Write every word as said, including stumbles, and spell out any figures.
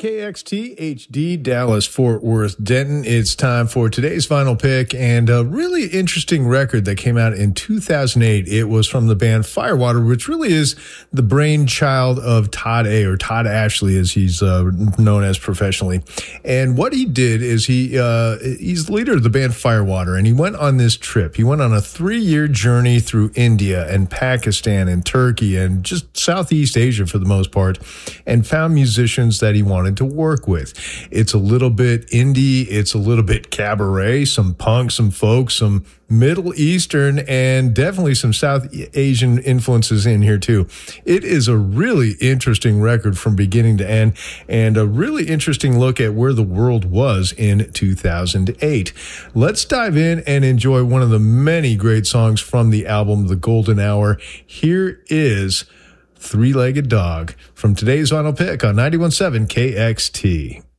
K X T H D Dallas Fort Worth Denton. It's time for today's final pick, and a really interesting record that came out in two thousand eight. It was from the band Firewater, which really is the brainchild of Todd A, or Todd Ashley as he's uh, known as professionally. And what he did is he uh, he's the leader of the band Firewater, and he went on this trip. He went on a three-year journey through India and Pakistan and Turkey and just Southeast Asia for the most part, and found musicians that he wanted to work with. It's a little bit indie, it's a little bit cabaret, some punk, some folk, some Middle Eastern, and definitely some South Asian influences in here too. It is a really interesting record from beginning to end, and a really interesting look at where the world was in two thousand eight. Let's dive in and enjoy one of the many great songs from the album, The Golden Hour. Here is Three-Legged Dog from today's final pick on ninety-one point seven K X T.